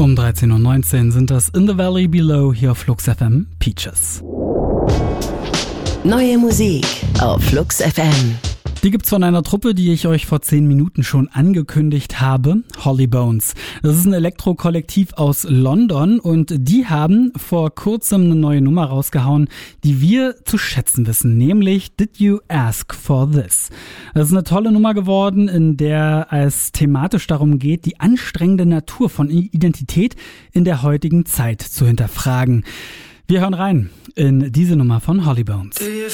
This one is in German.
Um 13.19 Uhr sind das In the Valley Below hier auf Flux FM Peaches. Neue Musik auf Flux FM. Die gibt's von einer Truppe, die ich euch vor 10 Minuten schon angekündigt habe, Holly Bones. Das ist ein Elektro-Kollektiv aus London und die haben vor kurzem eine neue Nummer rausgehauen, die wir zu schätzen wissen, nämlich Did You Ask for This? Das ist eine tolle Nummer geworden, in der es thematisch darum geht, die anstrengende Natur von Identität in der heutigen Zeit zu hinterfragen. Wir hören rein in diese Nummer von Holly Bones.